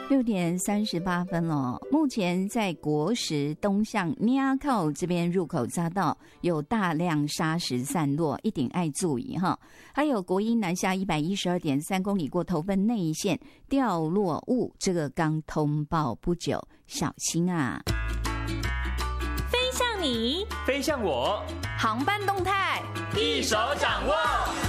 6:38了。目前在国十东向鸟口这边入口匝道有大量砂石散落，一定爱注意哈。还有国一南下112.3公里过头份内线掉落物，这个刚通报不久，小心啊！ 飞向你， 飞向我， 航班动态一手掌握。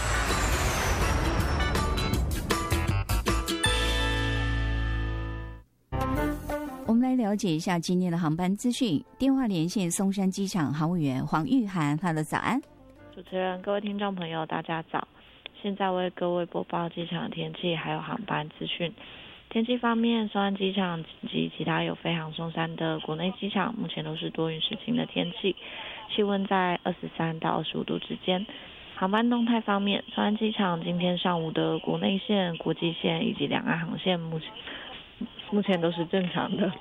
我们来了解一下今天的航班资讯。电话连线松山机场航务员黄玉涵，哈喽，早安。 主持人，各位听众朋友，大家早。现在为各位播报机场的天气还有航班资讯。天气方面，松山机场及其他有飞航松山的国内机场，目前都是多云时晴的天气，气温在23到25度之间。航班动态方面，松山机场今天上午的国内线、国际线以及两岸航线目前都是正常的。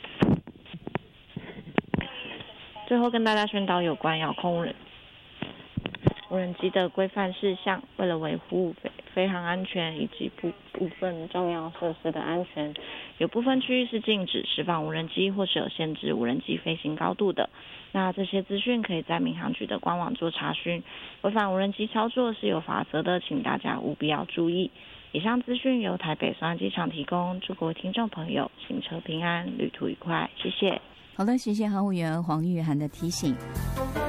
最后跟大家宣导有关遥控无人机的规范事项，为了维护飞航安全以及部分重要设施的安全，有部分区域是禁止释放无人机或是有限制无人机飞行高度的。那这些资讯可以在民航局的官网做查询，违反无人机操作是有罚则的，请大家务必要注意。以上资讯由台北松山机场提供，祝各位听众朋友行车平安，旅途愉快，谢谢。 好的，谢谢航务员黄玉涵的提醒。